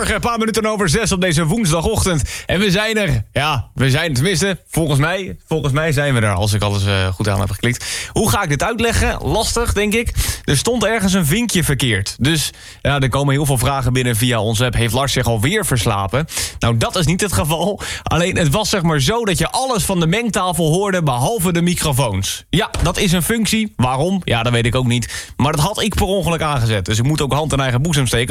Goedemorgen, een paar minuten over 6 op deze woensdagochtend. En we zijn er. Ja, we zijn tenminste, volgens mij zijn we er, als ik alles goed aan heb geklikt. Hoe ga ik dit uitleggen? Lastig, denk ik. Er stond ergens een vinkje verkeerd. Dus ja, er komen heel veel vragen binnen via onze app. Heeft Lars zich alweer verslapen? Nou, dat is niet het geval. Alleen, het was zeg maar zo dat je alles van de mengtafel hoorde, behalve de microfoons. Ja, dat is een functie. Waarom? Ja, dat weet ik ook niet. Maar dat had ik per ongeluk aangezet. Dus ik moet ook hand in eigen boezem steken.